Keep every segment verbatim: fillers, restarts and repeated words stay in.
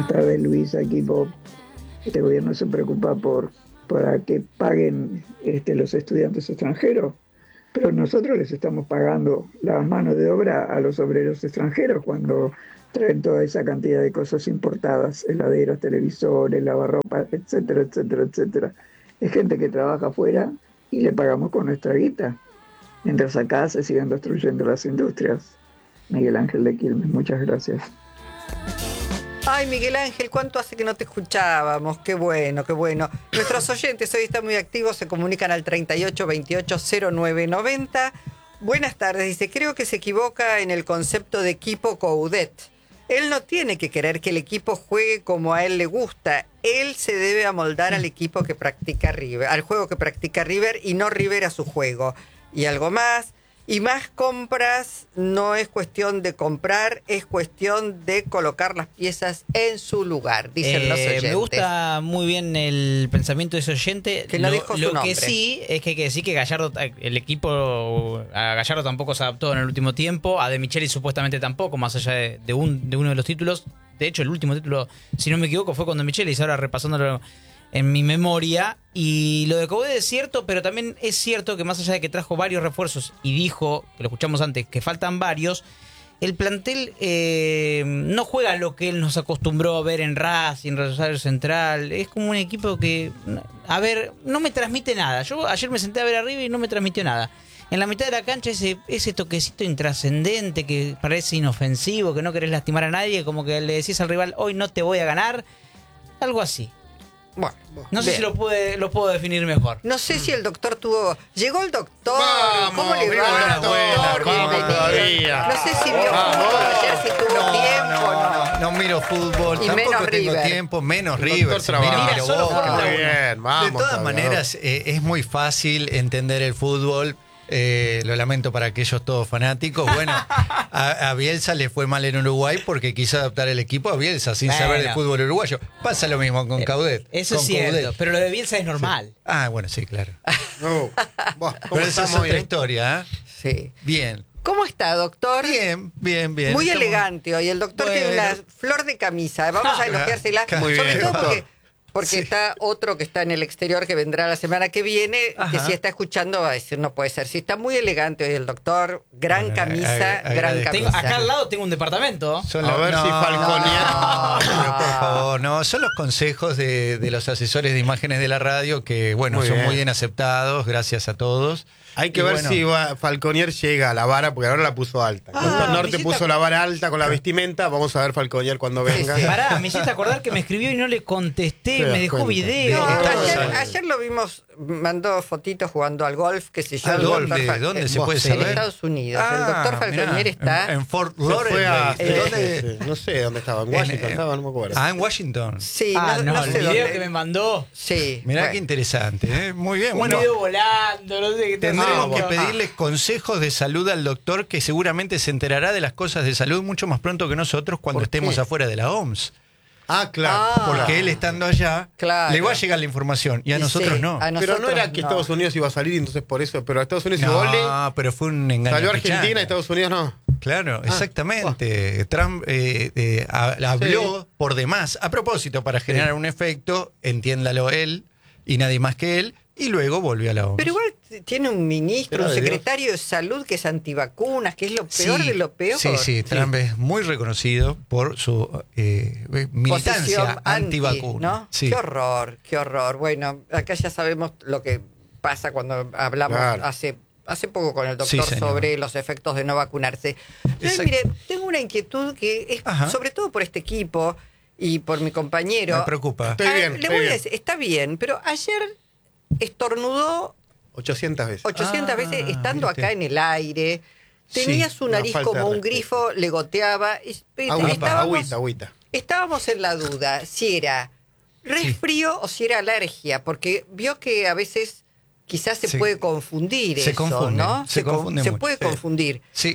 Buenas tardes, Luis, aquí Bob. Este gobierno se preocupa por para que paguen este, los estudiantes extranjeros, pero nosotros les estamos pagando la mano de obra a los obreros extranjeros cuando traen toda esa cantidad de cosas importadas, heladeros, televisores, lavarropa, etcétera, etcétera, etcétera. Es gente que trabaja afuera y le pagamos con nuestra guita, mientras acá se siguen destruyendo las industrias. Miguel Ángel de Quilmes, muchas gracias. Ay, Miguel Ángel, ¿cuánto hace que no te escuchábamos? Qué bueno, qué bueno. Nuestros oyentes hoy están muy activos, se comunican al treinta y ocho veintiocho cero nueve noventa. Buenas tardes, dice, creo que se equivoca en el concepto de equipo Coudet. Él no tiene que querer que el equipo juegue como a él le gusta. Él se debe amoldar al equipo que practica River, al juego que practica River y no River a su juego. Y algo más. Y más compras no es cuestión de comprar, es cuestión de colocar las piezas en su lugar, dicen eh, los oyentes. Me gusta muy bien el pensamiento de ese oyente. Que no lo dijo su lo nombre. que sí es que hay que decir que Gallardo, el equipo, a Gallardo tampoco se adaptó en el último tiempo, a De Micheli supuestamente tampoco, más allá de, de, un, de uno de los títulos. De hecho, el último título, si no me equivoco, fue con De Micheli, ahora repasándolo en mi memoria. Y lo de Coudet es cierto, pero también es cierto que más allá de que trajo varios refuerzos y dijo, que lo escuchamos antes, que faltan varios, el plantel eh, no juega lo que él nos acostumbró a ver en Racing, Rosario Central. Es como un equipo que, a ver, no me transmite nada. Yo ayer me senté a ver arriba y no me transmitió nada. En la mitad de la cancha ese, ese toquecito intrascendente que parece inofensivo, que no querés lastimar a nadie, como que le decís al rival, hoy no te voy a ganar. Algo así. Bueno, no sé bien. si lo, puede, lo puedo definir mejor. No sé si el doctor tuvo... Llegó el doctor. Vamos, ¿Cómo le viva va, la doctor? buena, vamos Bienvenido. todavía. No sé si vio Vamos. fútbol ayer, si tuvo No, tiempo, no. no, no miro fútbol, Y tampoco menos tengo River. tiempo, menos El River. doctor si trabaja. miro, Mira, pero solo vos, Fórmula no. uno. Muy bien, vamos. De todas todavía, maneras, eh, es muy fácil entender el fútbol. Eh, lo lamento para aquellos todos fanáticos. Bueno, a, a Bielsa le fue mal en Uruguay porque quiso adaptar el equipo a Bielsa sin Bueno. saber de fútbol uruguayo. Pasa lo mismo con Coudet. Eso con es cierto, Coudet. pero lo de Bielsa es normal. Ah, bueno, sí, claro. No. Buah, ¿cómo Pero esa es estamos otra bien? historia, ¿eh? Sí. Bien. ¿Cómo está, doctor? Bien, bien, bien. Muy Estamos- elegante hoy. El doctor Bueno. tiene una flor de camisa. Vamos a elogiársela. Muy Sobre bien, todo doctor. porque, porque Sí. está otro que está en el exterior que vendrá la semana que viene, que Ajá. si está escuchando va a decir no puede ser. Si está muy elegante hoy el doctor, gran Bueno, camisa, ag- gran agradezco. camisa. Tengo, acá al lado tengo un departamento. Son A los- ver si Falconier- No, pero por favor, no. Son los consejos de, de los asesores de imágenes de la radio que, bueno, Muy son bien. muy bien aceptados, gracias a todos. Hay que Y ver bueno, si va, Falconier llega a la vara, porque ahora la puso alta. Ah, Doctor me Norte hiciste puso ac- la vara alta con la vestimenta. Vamos a ver Falconier cuando Sí, venga. sí. Pará, me hiciste acordar que me escribió y no le contesté, Te das me dejó cuenta. video. No, Estamos ayer, al- ayer lo vimos, mandó fotitos jugando al golf, qué sé yo. ¿A el dónde? doctor Fal- ¿Dónde se eh, puede en saber? Estados Unidos. el Ah, doctor Falconier mirá, está... En, en Fort Se fue a- Lauderdale. sí, ¿Dónde? sí, sí. No sé dónde estaba. En En- Washington en- estaba, no me acuerdo. Ah, en Washington. Sí, Ah, no, no, no el sé video dónde. que me mandó. Sí. Mirá bueno. qué interesante, ¿eh? Muy bien. Un Bueno, video volando, no sé qué te tendremos Ah, que bueno. pedirle consejos de salud al doctor que seguramente se enterará de las cosas de salud mucho más pronto que nosotros cuando ¿Por estemos qué? afuera de la O M S. Ah, claro. Ah. Porque él estando allá, Claro. le va a llegar la información y a Y nosotros sí, no. a Pero no nosotros era que no. Estados Unidos iba a salir, entonces por eso. Pero a Estados Unidos llegó Ole, No, pero fue un engaño. salió pichanga. Argentina y Estados Unidos no. Claro, Ah, exactamente. Trump eh, eh, ha- habló por demás, a propósito, para generar un efecto, entiéndalo él y nadie más que él, y luego volvió a la O M S. Pero igual tiene un ministro, Pero un de Dios. secretario de salud que es antivacunas, que es lo peor Sí, de lo peor. Sí, sí, Trump es muy reconocido por su eh, Posición militancia anti, antivacuna. ¿no? Sí. Qué horror, qué horror. Bueno, acá ya sabemos lo que pasa cuando hablamos Claro. hace hace poco con el Sí, doctor señor. sobre los efectos de no vacunarse. Yo, Exacto. mire, tengo una inquietud que es Ajá. sobre todo por este equipo y por mi compañero. Me preocupa. Estoy Ah, bien, le estoy voy a bien. decir, está bien, pero ayer estornudó ochocientas veces. ochocientas Ah, veces estando mire usted. acá en el aire. Tenía Sí, su una nariz falta como de un respeto. grifo, le goteaba. y- Agüita, estábamos, agüita, agüita. estábamos en la duda si era resfrío o si era alergia, porque vio que a veces quizás se Sí. puede confundir Se eso, confunde, ¿no? se con- confunde se mucho, puede sí. confundir. Sí.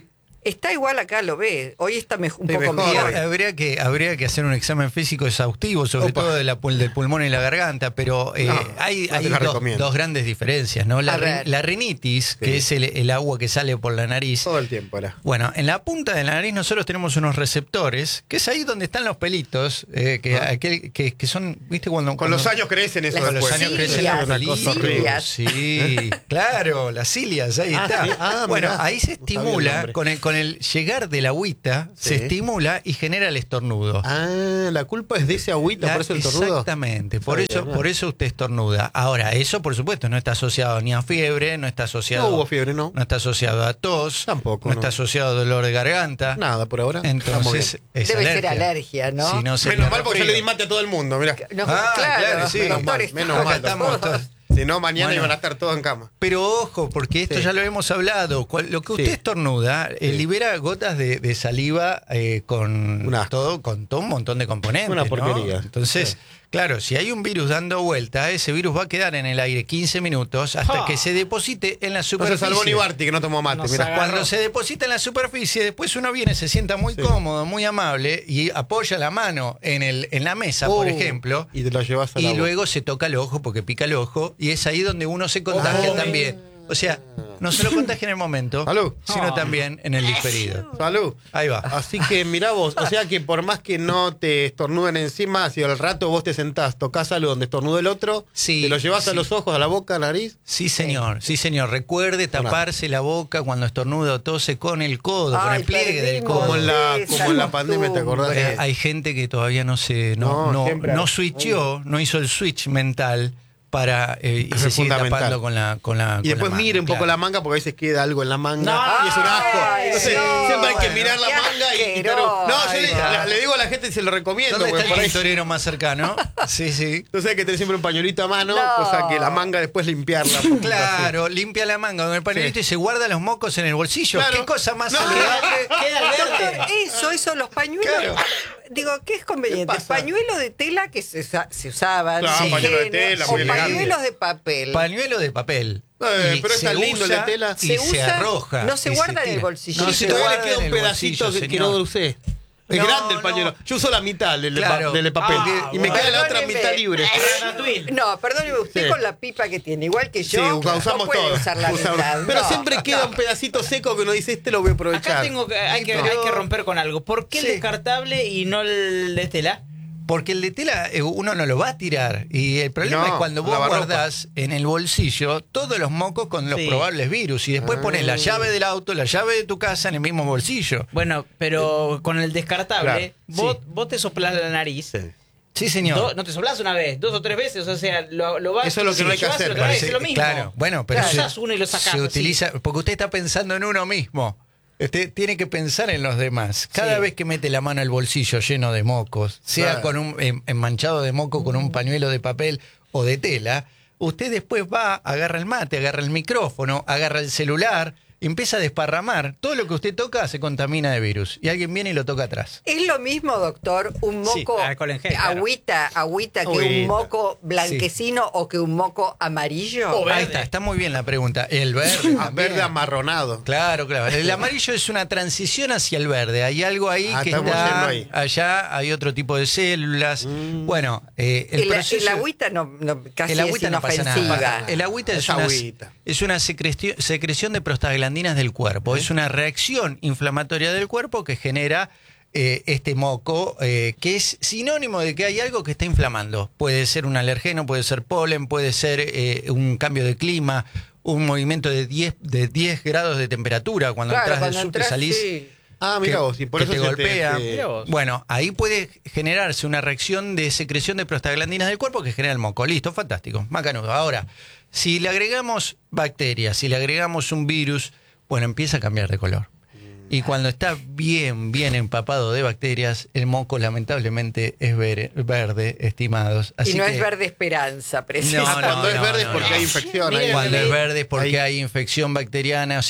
Está igual acá, lo ve. Hoy está me- un Sí, poco mejor. mejor. Habría que, habría que hacer un examen físico exhaustivo, sobre Opa. todo de la, pul- del pulmón y la garganta, pero eh, No, hay, no hay te la dos, recomiendo. dos grandes diferencias, ¿no? La, A rin- ver. la rinitis, que Sí. es el, el agua que sale por la nariz. Todo el tiempo era. Bueno, en la punta de la nariz nosotros tenemos unos receptores, que es ahí donde están los pelitos, eh, que, Ah. aquel, que, que son, ¿viste? Cuando, Con cuando- los años crecen eso Las con los después. años cilias, crecen los una pelitos. cosa horrible. cilias. Sí, claro, las cilias, ahí Ah, está. sí. Ah, bueno, mirá. ahí se No sabía el estimula, nombre. con el, con el llegar del agüita, Sí. se estimula y genera el estornudo. Ah, la culpa es de ese agüita, La- por eso el tornudo. Exactamente, por Sabía, eso, ¿no? por eso usted estornuda. Ahora, eso por supuesto no está asociado ni a fiebre, no está asociado, No hubo fiebre, no. no está asociado a tos, Tampoco, no, no. está asociado a dolor de garganta. Nada, por ahora. Estamos Entonces, bien. es Debe alergia. ser alergia, ¿no? Si no, sería Menos mal porque yo le di resfrío. mate a todo el mundo, mirá. No, Ah, claro, claro, sí. doctor, Menos mal, está- menos Acá mal. estamos todos. Si no, mañana Bueno. iban a estar todos en cama. Pero ojo, porque esto Sí. ya lo hemos hablado. Cual- Lo que usted Sí. estornuda eh, Sí. libera gotas de, de saliva eh, con Un asco. todo, con todo un montón de componentes. Una ¿no? porquería. Entonces, Sí. claro, si hay un virus dando vuelta, ese virus va a quedar en el aire quince minutos hasta Ah. que se deposite en la No se superficie. salvó ni Barty, que no tomó mate, Nos mirá. agarró. Cuando se deposita en la superficie, después uno viene, se sienta muy Sí. cómodo, muy amable y apoya la mano en, el, en la mesa, por Oh, ejemplo. Y te lo llevas a Y la boca. luego se toca el ojo porque pica el ojo y es ahí donde uno se contagia Oh. también. O sea, no se lo contagia en el momento, Salud. sino Oh. también en el diferido. Salud. Ahí va. Así que mirá vos, o sea que por más que no te estornuden encima, si al rato vos te sentás, tocas algo donde estornudó el otro, Sí, te lo llevas a sí. los ojos, a la boca, a la nariz. Sí, señor, sí, señor. Recuerde taparse la boca cuando estornuda o tose con el codo, con Ay, el pliegue del perdimos codo. Como en la, esa como en la pandemia, ¿te acordás? Eh, hay gente que todavía no se no, No, no, siempre no hay. switchó, no hizo el switch mental para eh, y Es se sigue fundamental. tapando con la con la Y después mire un poco la manga porque a veces queda algo en la manga No. y es un asco. Ay, Entonces, no, siempre hay que bueno, mirar la qué manga y, y asqueroso. no, yo le, Ay, la- le digo a la gente y se lo recomiendo. ¿Dónde porque está por el ahí- torero más cercano? Sí, sí. Entonces hay que tener siempre un pañuelito a mano, No. cosa que la manga después limpiarla. un poquito Claro, limpia la manga con el pañuelito Sí. y se guarda los mocos en el bolsillo. Claro. Qué cosa más No. saludable. Queda el Doctor, verde. eso, eso, los pañuelos. Claro. Digo, ¿qué es conveniente? ¿Qué pasa? ¿Pañuelos de tela que se, usa- se usaban? Claro, sí, pañuelo de ¿no? tela, o muy elegante. pañuelos de papel. Pañuelo de papel. Eh, Y pero es se tan lindo el de usa tela. Y Se se, usa, arroja. no se y guarda en el tira. bolsillo. No Y se si todavía guarda le queda en un el pedacito bolsillo, que, que no señor. usé. Es No, grande el no. pañuelo. Yo uso la mitad del, de pa- Claro. del de papel. Ah, y me bueno. queda la otra Perdóneme. mitad libre. Ratatouille. No, perdóneme, usted Sí. con la pipa que tiene, igual que Sí, yo, usamos no puede todo. usar la Usamos- mitad. Pero no. siempre queda un pedacito seco que uno dice, este lo voy a aprovechar. Acá tengo que, hay, que, Pero- hay que romper con algo. ¿Por qué Sí. el descartable y no el de tela? Porque el de tela eh, uno no lo va a tirar. Y el problema No, es cuando vos lavarropa. guardás en el bolsillo todos los mocos con los Sí. probables virus. Y después pones la llave del auto, la llave de tu casa en el mismo bolsillo. Bueno, pero con el descartable, Claro, vos, sí. vos te soplás la nariz. Sí. Sí, señor. Do- no te soplás una vez, dos o tres veces, o sea, lo, lo vas Eso es lo que no hay que llevas, hacer, lo traes, parece. es lo mismo. Claro, bueno, pero Claro, se, usás uno y lo sacás, se así. utiliza, porque usted está pensando en uno mismo. Usted tiene que pensar en los demás. Cada Sí. vez que mete la mano al bolsillo lleno de mocos, sea Claro. con un em- enmanchado de moco con un pañuelo de papel o de tela, usted después va, agarra el mate, agarra el micrófono, agarra el celular, empieza a desparramar. Todo lo que usted toca se contamina de virus. Y alguien viene y lo toca atrás. ¿Es lo mismo, doctor, un Sí, moco alcohol en gel, claro. agüita, agüita que Agüita. un moco blanquecino o que un moco amarillo? O Ahí verde. está, está muy bien la pregunta. El verde. Ah, también. verde amarronado. Claro, claro. El amarillo es una transición hacia el verde. Hay algo ahí Ah, que estamos está yendo ahí. allá, hay otro tipo de células. Mm. Bueno, eh, el, el, proceso- el agüita no, no- casi el agüita es no pasa inofensiva. nada. El agüita es, Es una, agüita. es una secreción, secreción de prostaglandinas del cuerpo. Es una reacción inflamatoria del cuerpo que genera eh, este moco, eh, que es sinónimo de que hay algo que está inflamando. Puede ser un alergeno, puede ser polen, puede ser eh, un cambio de clima, un movimiento de diez, de diez grados de temperatura. Cuando Claro, entras del cuando subte entras, salís sí. Ah, mira que- vos, y por que eso te se golpea. te- Mira vos. Bueno, ahí puede generarse una reacción de secreción de prostaglandinas del cuerpo que genera el moco. Listo, fantástico, macanudo. Ahora, si le agregamos bacterias, si le agregamos un virus, bueno, empieza a cambiar de color. Y cuando está bien, bien empapado de bacterias, el moco lamentablemente es ver- verde, estimados. Así Y no que- es verde esperanza, No, precisamente. Ah, cuando no, es no, verde es no, porque no. hay infección. Miren, ahí. Cuando es verde es porque Ahí. hay infección bacteriana, o sea,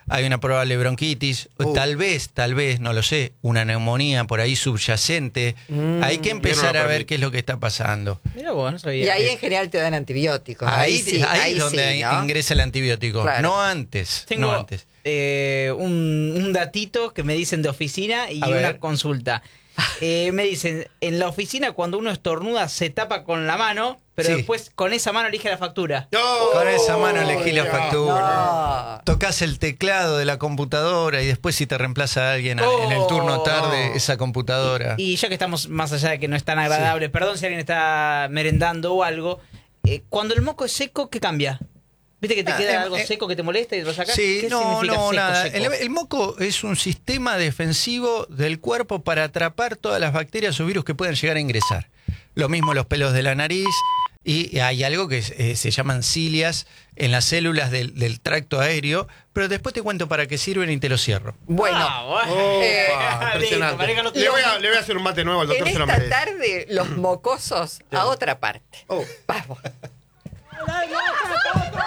hay una probable bronquitis, Uh. tal vez, tal vez, no lo sé, una neumonía por ahí subyacente. Mm, hay que empezar yo no lo a ver permito. qué es lo que está pasando. Mirá vos, no sabía. Y ahí en general te dan antibióticos. Ahí, Ahí, sí, ahí ahí es donde sí, ¿no? ingresa el antibiótico, Claro. no antes, Tengo no antes. eh, un, un datito que me dicen de oficina y A una ver. consulta. Eh, me dicen, en la oficina cuando uno estornuda se tapa con la mano, pero Sí. después con esa mano elige la factura. No, Con esa mano elegí la no, factura. No. Tocas el teclado de la computadora y después si te reemplaza alguien Oh. en el turno tarde, esa computadora. Y ya que estamos más allá de que no es tan agradable, perdón si alguien está merendando o algo, eh, cuando el moco es seco, ¿qué cambia? ¿Viste que te Ah, queda eh, algo eh, seco que te molesta y lo sacas? Sí, ¿Qué no, significa no, seco, nada. seco? El, el moco es un sistema defensivo del cuerpo para atrapar todas las bacterias o virus que puedan llegar a ingresar. Lo mismo los pelos de la nariz y hay algo que eh, se llaman cilias en las células del, del tracto aéreo, pero después te cuento para qué sirven y te lo cierro. Bueno, Ah, bueno. Opa, Eh, impresionante. listo, maneja le, voy a, le voy a hacer un mate nuevo al en doctor, se lo esta merece. tarde los mocosos a otra parte. Oh. Vamos.